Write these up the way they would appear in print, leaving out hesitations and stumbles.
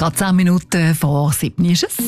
Gerade 10 Minuten vor 7 ist es.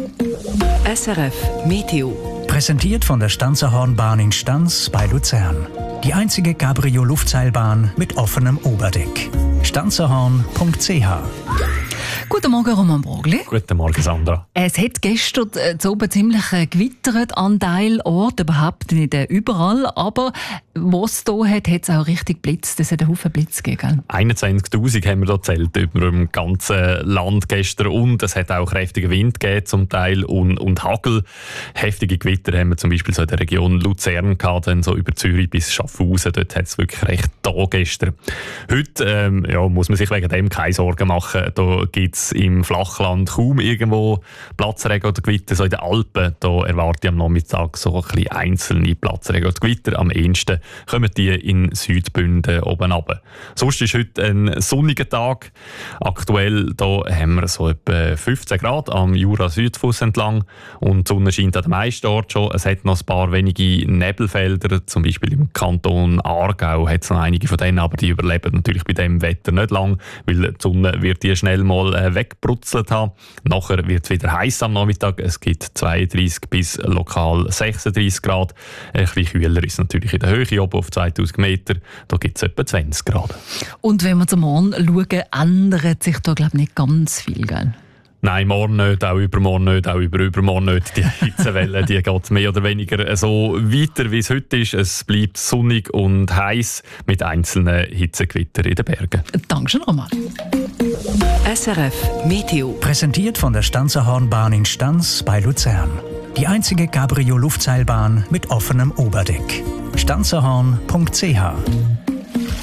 SRF Meteo. Präsentiert von der Stanzerhornbahn in Stanz bei Luzern. Die einzige Cabrio-Luftseilbahn mit offenem Oberdeck. stanzerhorn.ch. Guten Morgen, Roman Brogli. Guten Morgen, Sandra. Es hat gestern zu oben ziemlich gewittert an Teilorten, überhaupt nicht überall, aber wo es hier hat es auch richtig blitzt. Es hat einen Haufen Blitz gegeben. 21'000 haben wir hier gezählt über dem ganzen Land gestern und es hat auch kräftigen Wind gegeben zum Teil und Hagel. Heftige Gewitter haben wir zum Beispiel so in der Region Luzern gehabt, dann so über Zürich bis Schaffhausen. Dort hat es wirklich recht da gestern. Heute muss man sich wegen dem keine Sorgen machen. Da gibt es im Flachland kaum irgendwo Platzregen oder Gewitter. So in den Alpen, da erwarte ich am Nachmittag so ein bisschen einzelne Platzregen oder Gewitter. Am ehesten kommen die in Südbünden oben runter. Sonst ist heute ein sonniger Tag. Aktuell da haben wir so etwa 15 Grad am Jura-Südfuss entlang und die Sonne scheint an den meisten Orten schon. Es hat noch ein paar wenige Nebelfelder, zum Beispiel im Kanton Aargau hat es noch einige von denen, aber die überleben natürlich bei dem Wetter nicht lang, weil die Sonne wird die schnell mal wegbrutzelt haben. Nachher wird es wieder heiß am Nachmittag. Es gibt 32 bis lokal 36 Grad. Ein bisschen kühler ist natürlich in der Höhe, oben auf 2000 Meter. Da gibt es etwa 20 Grad. Und wenn wir zum Morgen schauen, ändert sich da, glaube ich, nicht ganz viel, gell? Nein, morgen nicht, auch übermorgen nicht, auch übermorgen nicht. Die Hitzewelle, die geht mehr oder weniger so weiter, wie es heute ist. Es bleibt sonnig und heiß mit einzelnen Hitzegewittern in den Bergen. Dankeschön, Roman. SRF Meteo. Präsentiert von der Stanzerhornbahn in Stanz bei Luzern. Die einzige Cabrio-Luftseilbahn mit offenem Oberdeck. stanzerhorn.ch